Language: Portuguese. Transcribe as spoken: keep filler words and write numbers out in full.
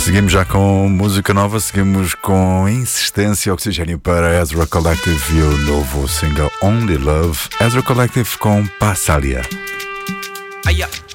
Seguimos já com música nova, seguimos com insistência, oxigênio para Ezra Collective e o novo single Only Love. Ezra Collective com Passalia. Aya,